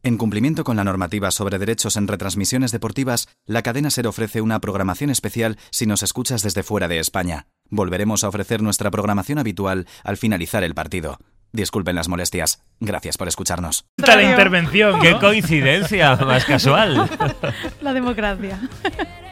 En cumplimiento con la normativa sobre derechos en retransmisiones deportivas, la cadena SER ofrece una programación especial si nos escuchas desde fuera de España. Volveremos a ofrecer nuestra programación habitual al finalizar el partido. Disculpen las molestias. Gracias por escucharnos. Está la intervención. ¡Qué coincidencia más casual! La democracia.